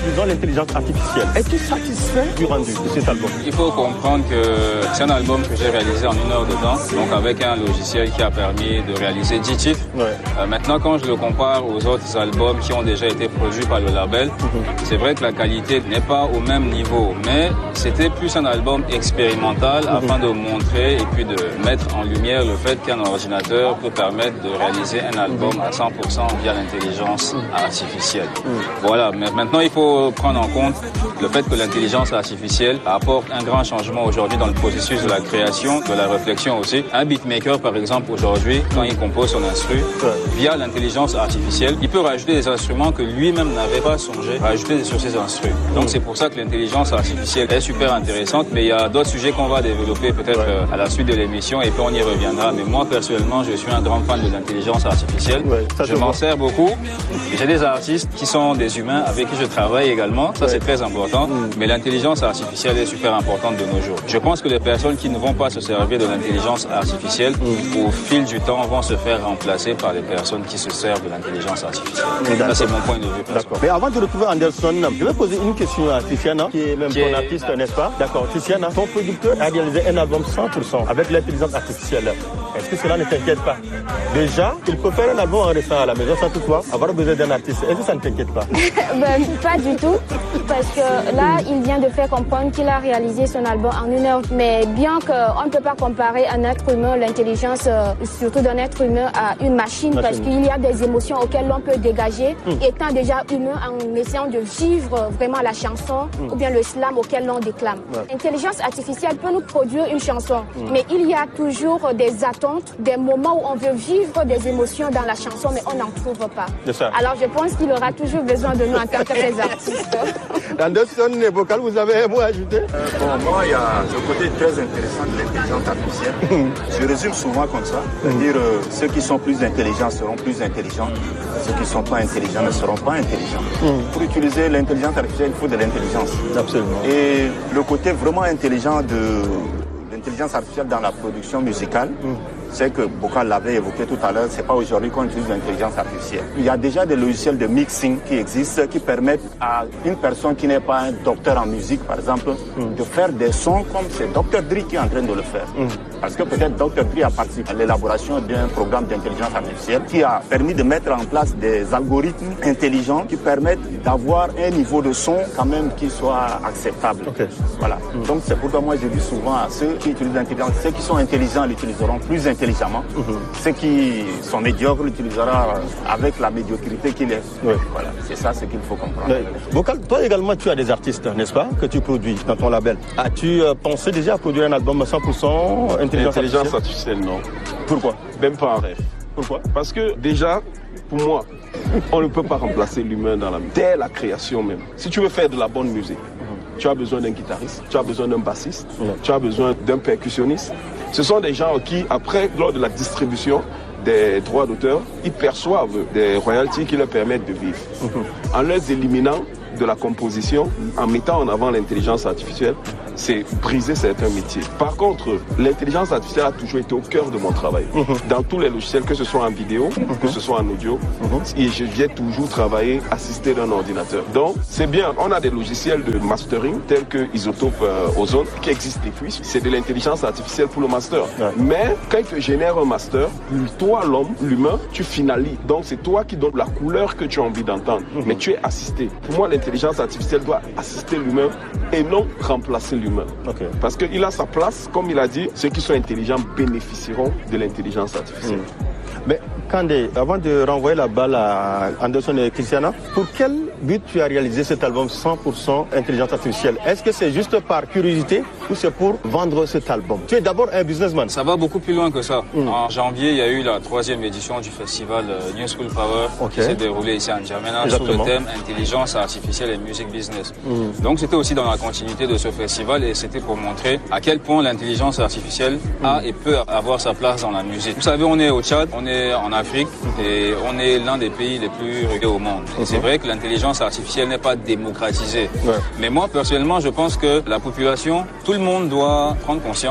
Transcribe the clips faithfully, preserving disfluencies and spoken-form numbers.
utilisant l'intelligence artificielle. Es-tu satisfait du rendu de cet album? Il faut comprendre que c'est un album que j'ai réalisé en une heure de temps, donc avec un logiciel qui a permis de réaliser dix titres. Ouais. Euh, maintenant, quand je le compare aux autres albums qui ont déjà été produits par le label, mm-hmm. c'est vrai que la qualité n'est pas au même niveau, mais c'était plus un album expérimental mm-hmm. afin de montrer et puis de mettre en lumière le fait qu'un ordinateur peut permettre de réaliser un album mm-hmm. à cent pour cent via l'intelligence mm-hmm. artificielle. Mm-hmm. Voilà, mais maintenant il faut prendre en compte le fait que l'intelligence artificielle apporte un grand changement aujourd'hui dans le processus de la création, de la réflexion aussi. Un beatmaker, par exemple, aujourd'hui, quand il compose son instru, via l'intelligence artificielle, il peut rajouter des instruments que lui-même n'avait pas songé à rajouter sur ses instrus. Donc c'est pour ça que l'intelligence artificielle est super intéressante, mais il y a d'autres sujets qu'on va développer peut-être ouais. à la suite de l'émission et puis on y reviendra. Mais moi, personnellement, je suis un grand fan de l'intelligence artificielle. Ouais, je m'en sers beaucoup. J'ai des artistes qui sont des humains avec qui je travaille également. Ça, ouais. c'est très important. Mm. Mais l'intelligence artificielle est super importante de nos jours. Je pense que les personnes qui ne vont pas se servir de l'intelligence artificielle, mmh. au fil du temps, vont se faire remplacer par les personnes qui se servent de l'intelligence artificielle. Ça, c'est mon point de vue. D'accord. Mais avant de retrouver Anderson, je vais poser une question à Tiziana, qui est même qui ton est... artiste, n'est-ce pas? D'accord. Tiziana, ton producteur a réalisé un album cent pour cent avec l'intelligence artificielle. Est-ce que cela ne t'inquiète pas? Déjà, il peut faire un album en restant à la maison sans toutefois avoir besoin d'un artiste. Est-ce que ça ne t'inquiète pas? Ben, pas du tout, parce que là, il vient de faire comprendre qu'il a réalisé son album en une heure. Mais bien qu'on ne peut pas comparer un être humain, l'intelligence, euh, surtout d'un être humain, à une machine, machine. Parce qu'il y a des émotions auxquelles l'on peut dégager, mmh. étant déjà humain en essayant de vivre vraiment la chanson mmh. ou bien le slam auquel l'on déclame. Ouais. L'intelligence artificielle peut nous produire une chanson, mmh. mais il y a toujours des attentes, des moments où on veut vivre des émotions dans la chanson, mais on n'en trouve pas. Alors je pense qu'il aura toujours besoin de nous en tant que ses artistes. Anderson et Vocal, vous avez un mot à ajouter? euh, Bon, moi, il y a le côté très intéressant de l'intelligence artificielle. Je résume souvent comme ça, c'est-à-dire euh, ceux qui sont plus intelligents seront plus intelligents, ceux qui ne sont pas intelligents ne seront pas intelligents. Mm. Pour utiliser l'intelligence artificielle, il faut de l'intelligence. Absolument. Et le côté vraiment intelligent de l'intelligence artificielle dans la production musicale, mm. c'est que Vocal l'avait évoqué tout à l'heure, c'est pas aujourd'hui qu'on utilise l'intelligence artificielle. Il y a déjà des logiciels de mixing qui existent, qui permettent à une personne qui n'est pas un docteur en musique, par exemple, mm. de faire des sons comme c'est docteur Dre qui est en train de le faire. Mm. Parce que peut-être docteur Dre a participé à l'élaboration d'un programme d'intelligence artificielle qui a permis de mettre en place des algorithmes intelligents qui permettent d'avoir un niveau de son quand même qui soit acceptable. Okay. Voilà. Mm. Donc c'est pourquoi moi je dis souvent à ceux qui utilisent l'intelligence, ceux qui sont intelligents l'utiliseront plus intelligemment. Mm-hmm. Ceux qui sont médiocres l'utiliseront avec la médiocrité qu'il est. Oui. Voilà, c'est ça ce qu'il faut comprendre. Oui. Vocal, toi également tu as des artistes, n'est-ce pas, que tu produis dans ton label. As-tu euh, pensé déjà à produire un album cent pour cent intelligence artificielle? Intelligence artificielle, non. Pourquoi? Même pas un rêve. Pourquoi? Parce que déjà, pour moi, on ne peut pas remplacer l'humain dans la musique. Dès la création même. Si tu veux faire de la bonne musique, mm-hmm. tu as besoin d'un guitariste, tu as besoin d'un bassiste, mm-hmm. tu as besoin d'un percussionniste. Ce sont des gens qui, après, lors de la distribution des droits d'auteur, ils perçoivent des royalties qui leur permettent de vivre. Mm-hmm. En les éliminant de la composition, en mettant en avant l'intelligence artificielle, c'est briser certains métiers. Par contre, l'intelligence artificielle a toujours été au cœur de mon travail. Mm-hmm. Dans tous les logiciels, que ce soit en vidéo, mm-hmm. que ce soit en audio, mm-hmm. et je viens toujours travailler assisté d'un ordinateur. Donc, c'est bien. On a des logiciels de mastering tels que Isotope euh, Ozone qui existent depuis. C'est de l'intelligence artificielle pour le master. Ouais. Mais quand il te génère un master, toi, l'homme, l'humain, tu finalises. Donc, c'est toi qui donnes la couleur que tu as envie d'entendre. Mm-hmm. Mais tu es assisté. Pour moi, l'intelligence artificielle doit assister l'humain et non remplacer l'humain. Okay. Parce qu'il a sa place, comme il a dit, ceux qui sont intelligents bénéficieront de l'intelligence artificielle. Mmh. Mais Kandé, avant de renvoyer la balle à Anderson et Tiziana, pour quel but tu as réalisé cet album cent pour cent intelligence artificielle? Est-ce que c'est juste par curiosité ou c'est pour vendre cet album? Tu es d'abord un businessman. Ça va beaucoup plus loin que ça. Mmh. En janvier, il y a eu la troisième édition du festival New School Power okay. qui s'est déroulé ici à N'Djamena sous le thème intelligence artificielle et music business. Mmh. Donc c'était aussi dans la continuité de ce festival et c'était pour montrer à quel point l'intelligence artificielle mmh. a et peut avoir sa place dans la musique. Vous savez, on est au Tchad, on est en Afrique et on est l'un des pays les plus reculés au monde. Et c'est vrai que l'intelligence artificielle n'est pas démocratisée. Ouais. Mais moi, personnellement, je pense que la population, tout le monde doit prendre conscience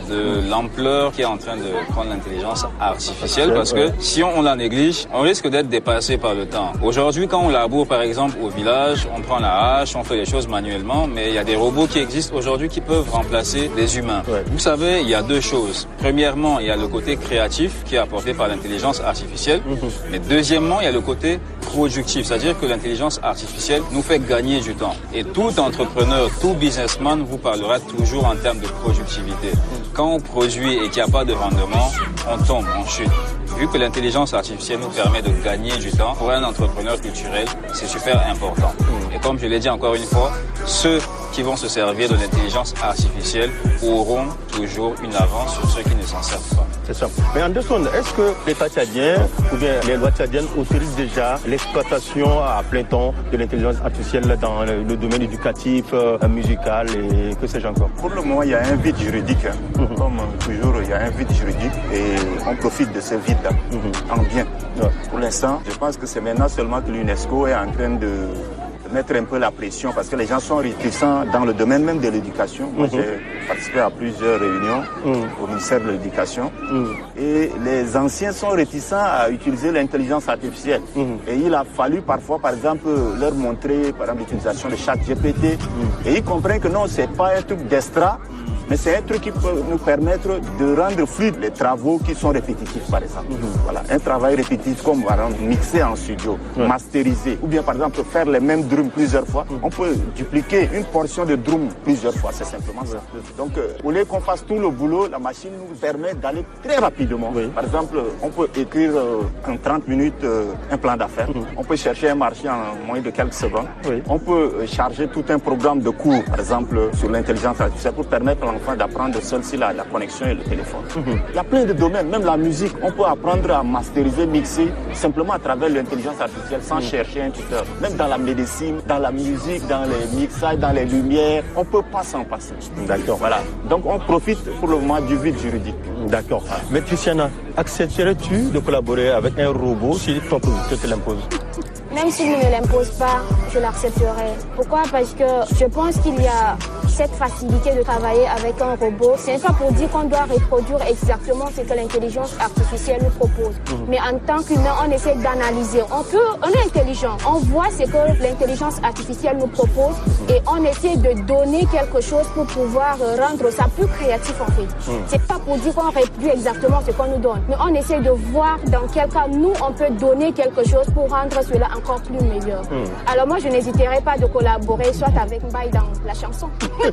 de l'ampleur qui est en train de prendre l'intelligence artificielle parce que si on la néglige, on risque d'être dépassé par le temps. Aujourd'hui, quand on laboure par exemple au village, on prend la hache, on fait les choses manuellement, mais il y a des robots qui existent aujourd'hui qui peuvent remplacer les humains. Ouais. Vous savez, il y a deux choses. Premièrement, il y a le côté créatif qui est apporté par l'intelligence artificielle, mmh. mais deuxièmement, il y a le côté productif, c'est-à-dire que l'intelligence artificielle nous fait gagner du temps. Et tout entrepreneur, tout businessman vous parlera toujours en termes de productivité. Quand on produit et qu'il n'y a pas de rendement, on tombe, on chute. Vu que l'intelligence artificielle nous permet de gagner du temps, pour un entrepreneur culturel, c'est super important. Et comme je l'ai dit encore une fois, ceux qui vont se servir de l'intelligence artificielle auront toujours une avance sur ceux qui ne s'en servent pas. C'est ça. Mais Anderson, est-ce que l'État tchadien ou bien les lois tchadiennes autorisent déjà l'exploitation à plein temps de l'intelligence artificielle dans le domaine éducatif, euh, musical et que sais-je encore? Pour le moment, il y a un vide juridique. Hein. Mm-hmm. Comme toujours, il y a un vide juridique et on profite de ce vide-là mm-hmm. en bien. Ouais. Pour l'instant, je pense que c'est maintenant seulement que l'UNESCO est en train de mettre un peu la pression parce que les gens sont réticents dans le domaine même de l'éducation. Moi, mmh. j'ai participé à plusieurs réunions mmh. au ministère de l'Éducation mmh. et les anciens sont réticents à utiliser l'intelligence artificielle. Mmh. Et il a fallu parfois, par exemple, leur montrer par exemple l'utilisation de ChatGPT mmh. et ils comprennent que non, c'est pas un truc d'extra, mais c'est un truc qui peut nous permettre de rendre fluide les travaux qui sont répétitifs, par exemple. Mmh. Voilà, un travail répétitif comme par exemple mixer en studio, ouais. masteriser, ou bien par exemple faire les mêmes drums plusieurs fois. Mmh. On peut dupliquer une portion de drum plusieurs fois, c'est simplement ça. Ouais. Donc, euh, au lieu qu'on fasse tout le boulot, la machine nous permet d'aller très rapidement. Oui. Par exemple, on peut écrire euh, en trente minutes euh, un plan d'affaires. Mmh. On peut chercher un marché en moins de quelques secondes. Oui. On peut euh, charger tout un programme de cours, par exemple, sur l'intelligence artificielle pour permettre à d'apprendre seul si la, la connexion et le téléphone. Mm-hmm. Il y a plein de domaines, même la musique, on peut apprendre à masteriser, mixer simplement à travers l'intelligence artificielle sans mm-hmm. chercher un tuteur. Même dans la médecine, dans la musique, dans les mixages, dans les lumières, on ne peut pas s'en passer. D'accord. Voilà. Donc on profite pour le moment du vide juridique. D'accord. Ah. Mais Christiana, accepterais-tu de collaborer avec un robot si ton producteur te l'impose? Même s'il ne me l'impose pas, je l'accepterai. Pourquoi? Parce que je pense qu'il y a cette facilité de travailler avec un robot. Ce n'est pas pour dire qu'on doit reproduire exactement ce que l'intelligence artificielle nous propose. Mmh. Mais en tant qu'humain, on essaie d'analyser. On peut, on est intelligent. On voit ce que l'intelligence artificielle nous propose et on essaie de donner quelque chose pour pouvoir rendre ça plus créatif en fait. Mmh. C'est pas pour dire qu'on reproduit exactement ce qu'on nous donne. Mais on essaie de voir dans quel cas nous, on peut donner quelque chose pour rendre cela encore plus meilleur. Mmh. Alors moi, je n'hésiterai pas de collaborer soit avec Mbaye dans la chanson.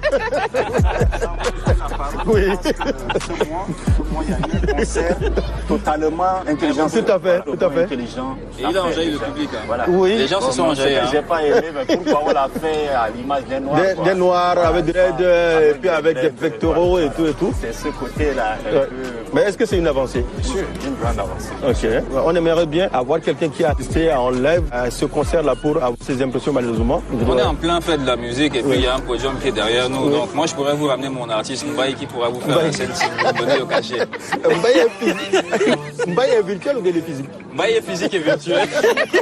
Oui. Ce mois, il y a eu un concert totalement intelligent. Tout à fait, tout à fait. Intelligent. Et il a enjaillé le public. Hein. Voilà. Oui. Les gens se sont enjaillés. J'ai pas aimé, mais pourquoi on l'a fait à l'image des noirs? Des, des noirs voilà, avec des raids, et puis avec des pectoraux et tout et tout. C'est ce côté-là. Ouais. Peu... Mais est-ce que c'est une avancée? Sûr, une grande avancée. Ok. On aimerait bien avoir quelqu'un qui a assisté en live à ce concert-là pour avoir ses impressions malheureusement. On est en plein fait de la musique et puis il oui. y a un podium qui est derrière nous. Oui. Donc moi je pourrais vous ramener mon artiste Mbaye qui pourra vous faire Mbaye. La scène si vous me donnez le cachet. Mbaye est physique. Mbaye est virtuel ou bien il est physique? Mbaye est physique et virtuel.